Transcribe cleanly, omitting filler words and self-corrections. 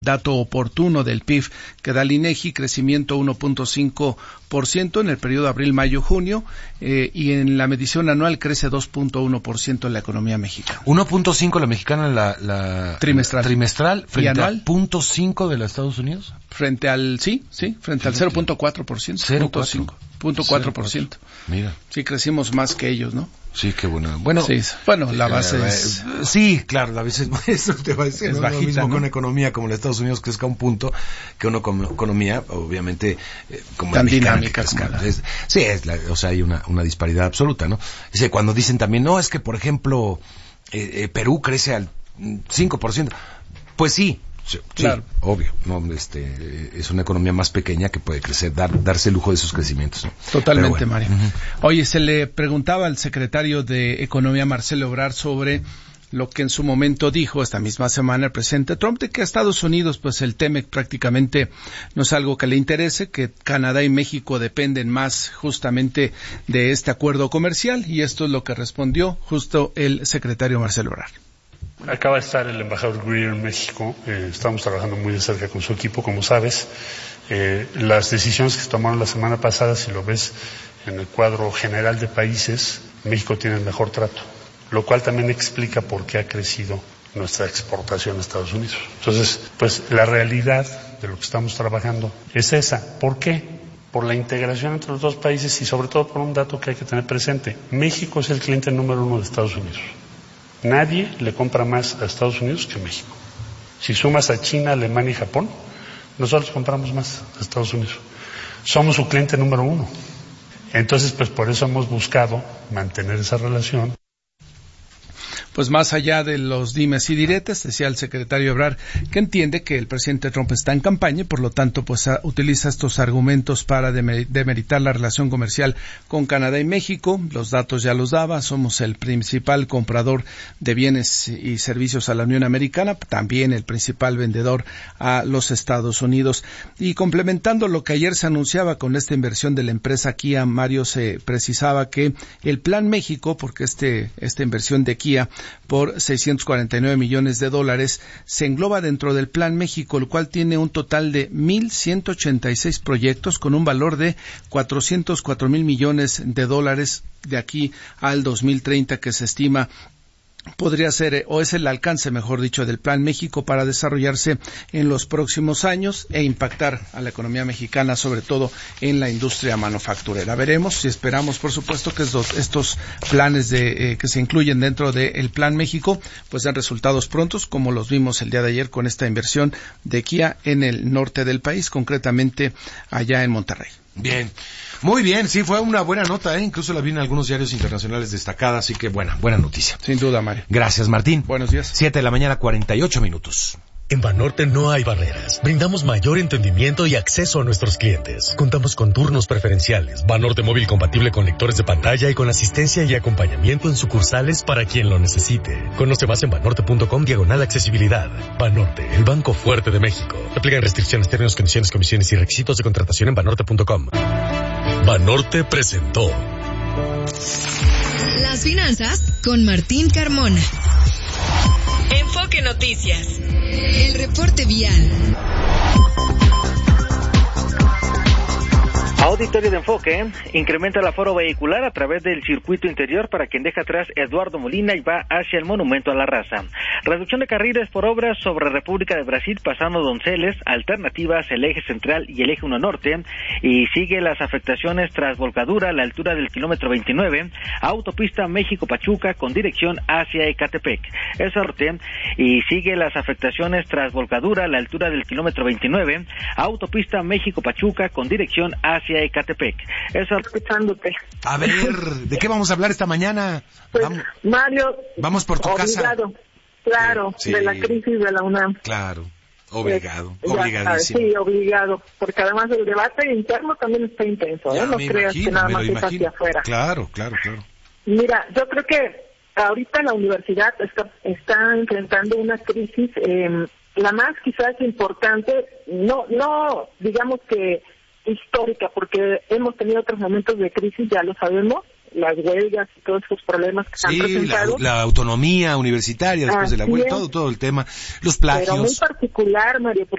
Dato oportuno del PIB que da el INEGI, crecimiento 1.5% en el periodo abril-mayo-junio, y en la medición anual crece 2.1% en la economía mexicana. 1.5 la mexicana, la trimestral frente al 0.5 de los Estados Unidos. Frente al 0.4%. 0.4%. Mira. Sí, crecimos más que ellos, ¿no? Sí, qué bueno. La base es... Sí, claro, la base eso te va a decir. Es ¿no? bajita, Lo mismo ¿no? que una economía como la de Estados Unidos crezca un punto, que una economía, obviamente, como tan la mexicana, dinámica. Hay una disparidad absoluta, ¿no? Dice, cuando dicen también, no, es que, por ejemplo, Perú crece al 5%. Pues sí. Sí, claro. Obvio, no, es una economía más pequeña que puede crecer, darse el lujo de esos crecimientos, ¿no? Totalmente, Mario. Oye, se le preguntaba al secretario de Economía, Marcelo Ebrard, sobre lo que en su momento dijo esta misma semana el presidente Trump, de que a Estados Unidos, pues el TEMEC prácticamente no es algo que le interese, que Canadá y México dependen más justamente de este acuerdo comercial, y esto es lo que respondió justo el secretario Marcelo Ebrard. Acaba de estar el embajador Greer en México, estamos trabajando muy de cerca con su equipo, como sabes. Las decisiones que se tomaron la semana pasada, si lo ves en el cuadro general de países, México tiene el mejor trato, lo cual también explica por qué ha crecido nuestra exportación a Estados Unidos. Entonces, pues la realidad de lo que estamos trabajando es esa. ¿Por qué? Por la integración entre los dos países y sobre todo por un dato que hay que tener presente. México es el cliente número 1 de Estados Unidos. Nadie le compra más a Estados Unidos que a México. Si sumas a China, Alemania y Japón, nosotros compramos más a Estados Unidos. Somos su cliente número 1. Entonces, pues por eso hemos buscado mantener esa relación. Pues más allá de los dimes y diretes, decía el secretario Ebrard que entiende que el presidente Trump está en campaña y por lo tanto pues utiliza estos argumentos para demeritar la relación comercial con Canadá y México. Los datos ya los daba, somos el principal comprador de bienes y servicios a la Unión Americana, también el principal vendedor a los Estados Unidos. Y complementando lo que ayer se anunciaba con esta inversión de la empresa Kia, Mario, se precisaba que el Plan México, porque esta inversión de Kia por $649 millones se engloba dentro del Plan México, el cual tiene un total de 1,186 proyectos con un valor de $404 mil millones de aquí al 2030, que se estima podría ser, o es el alcance, mejor dicho, del Plan México para desarrollarse en los próximos años e impactar a la economía mexicana, sobre todo en la industria manufacturera. Veremos y esperamos, por supuesto, que estos planes que se incluyen dentro del Plan México, pues den resultados prontos, como los vimos el día de ayer con esta inversión de Kia en el norte del país, concretamente allá en Monterrey. Bien. Muy bien, sí, fue una buena nota, incluso la vi en algunos diarios internacionales destacada, así que buena noticia. Sin duda, Mario. Gracias, Martín. Buenos días. 7:48 a.m. En Banorte no hay barreras. Brindamos mayor entendimiento y acceso a nuestros clientes. Contamos con turnos preferenciales, Banorte móvil compatible con lectores de pantalla y con asistencia y acompañamiento en sucursales para quien lo necesite. Conoce más en banorte.com/accesibilidad. Banorte, el banco fuerte de México. Aplican restricciones, términos, condiciones, comisiones y requisitos de contratación en banorte.com. Banorte presentó Las finanzas con Martín Carmona. Enfoque Noticias. El reporte vial. Auditorio de Enfoque incrementa el aforo vehicular a través del circuito interior para quien deja atrás Eduardo Molina y va hacia el Monumento a la Raza. Reducción de carriles por obras sobre República de Brasil pasando Donceles, alternativas el eje central y el eje 1 norte, y sigue las afectaciones tras volcadura a la altura del kilómetro 29, autopista México-Pachuca con dirección hacia Ecatepec. Es norte, y sigue las afectaciones tras volcadura a la altura del kilómetro 29, autopista México-Pachuca con dirección hacia Ecatepec. Eso escuchándote. A ver, ¿de qué vamos a hablar esta mañana? Pues, Mario, vamos por tu obligado, casa. Claro, Sí. de la crisis de la UNAM. Claro, obligado, obligadísimo. Sí, obligado, porque además el debate interno también está intenso, ya, no creas que nada más es hacia afuera. Claro. Mira, yo creo que ahorita la universidad está enfrentando una crisis, la más quizás importante, no digamos que histórica, porque hemos tenido otros momentos de crisis, ya lo sabemos, las huelgas y todos esos problemas que se han presentado. La autonomía universitaria después de la huelga, todo el tema, los plagios. Pero muy particular, Mario, porque